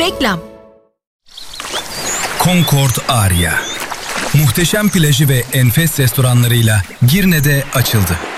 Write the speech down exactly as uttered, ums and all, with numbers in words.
Reklam. Concord Aria. Muhteşem plajı ve enfes restoranlarıyla Girne'de açıldı.